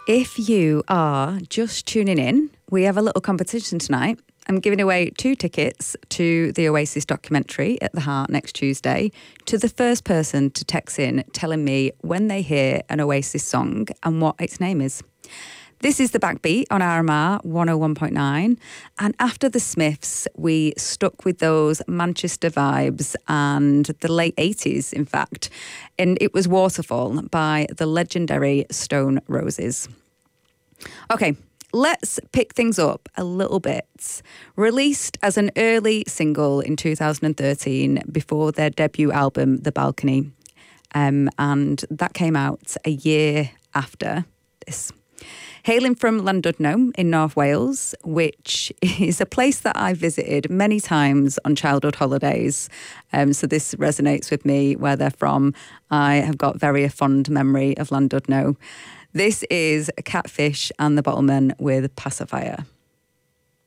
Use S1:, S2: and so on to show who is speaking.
S1: If you are just tuning in, we have a little competition tonight. I'm giving away 2 tickets to the Oasis documentary at the Heart next Tuesday to the first person to text in telling me when they hear an Oasis song and what its name is. This is The Backbeat on RMR 101.9. And after the Smiths, we stuck with those Manchester vibes and the late 80s, in fact. And it was Waterfall by the legendary Stone Roses. Okay, let's pick things up a little bit. Released as an early single in 2013 before their debut album, The Balcony. And that came out a year after this. Hailing from Llandudno in North Wales, which is a place that I visited many times on childhood holidays. So this resonates with me where they're from. I have got very fond memory of Llandudno. This is Catfish and the Bottlemen with Pacifier.